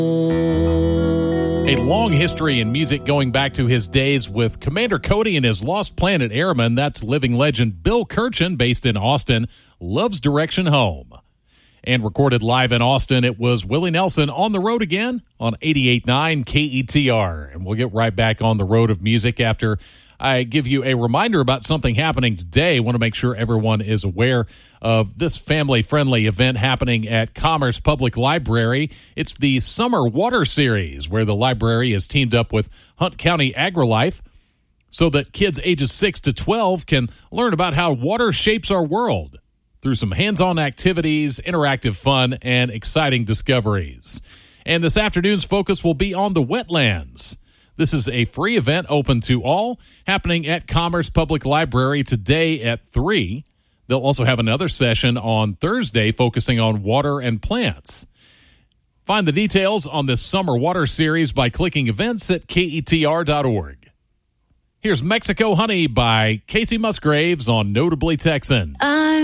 A long history in music going back to his days with Commander Cody and his Lost Planet Airmen. That's living legend Bill Kirchen, based in Austin, loves Direction Home. And recorded live in Austin, it was Willie Nelson on the road again on 88.9 KETR. And we'll get right back on the road of music after I give you a reminder about something happening today. I want to make sure everyone is aware of this family-friendly event happening at Commerce Public Library. It's the Summer Water Series, where the library has teamed up with Hunt County AgriLife so that kids ages 6 to 12 can learn about how water shapes our world through some hands-on activities, interactive fun, and exciting discoveries. And this afternoon's focus will be on the wetlands. This is a free event open to all, happening at Commerce Public Library today at 3. They'll also have another session on Thursday focusing on water and plants. Find the details on this Summer Water Series by clicking events at KETR.org. Here's Mexico Honey by Casey Musgraves on Notably Texan.